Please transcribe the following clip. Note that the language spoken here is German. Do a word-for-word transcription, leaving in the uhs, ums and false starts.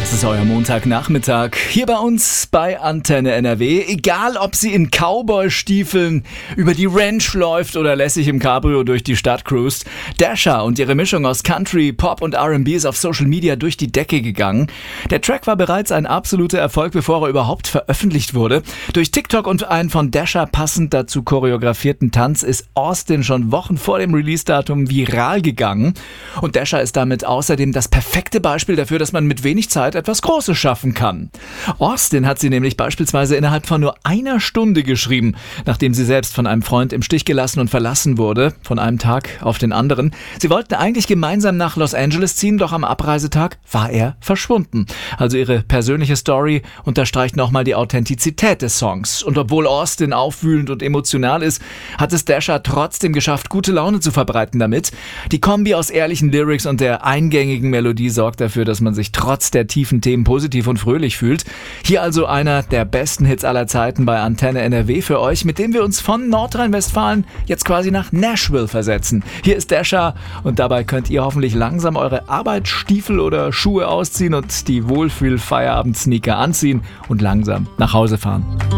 Das ist euer Montagnachmittag hier bei uns bei Antenne N R W. Egal, ob sie in Cowboy-Stiefeln über die Ranch läuft oder lässig im Cabrio durch die Stadt cruist, Dasha und ihre Mischung aus Country, Pop und R and B ist auf Social Media durch die Decke gegangen. Der Track war bereits ein absoluter Erfolg, bevor er überhaupt veröffentlicht wurde. Durch TikTok und einen von Dasha passend dazu choreografierten Tanz ist Austin schon Wochen vor dem Release-Datum viral gegangen. Und Dasha ist damit außerdem das perfekte Beispiel dafür, dass man mit wenig Zeit etwas Großes schaffen kann. Austin hat sie nämlich beispielsweise innerhalb von nur einer Stunde geschrieben, nachdem sie selbst von einem Freund im Stich gelassen und verlassen wurde, von einem Tag auf den anderen. Sie wollten eigentlich gemeinsam nach Los Angeles ziehen, doch am Abreisetag war er verschwunden. Also ihre persönliche Story unterstreicht nochmal die Authentizität des Songs. Und obwohl Austin aufwühlend und emotional ist, hat es Dasha trotzdem geschafft, gute Laune zu verbreiten damit. Die Kombi aus ehrlichen Lyrics und der eingängigen Melodie sorgt dafür, dass man sich trotz der tiefen Themen positiv und fröhlich fühlt. Hier also einer der besten Hits aller Zeiten bei Antenne N R W für euch, mit dem wir uns von Nordrhein-Westfalen jetzt quasi nach Nashville versetzen. Hier ist Dasha und dabei könnt ihr hoffentlich langsam eure Arbeitsstiefel oder Schuhe ausziehen und die Wohlfühl-Feierabend-Sneaker anziehen und langsam nach Hause fahren.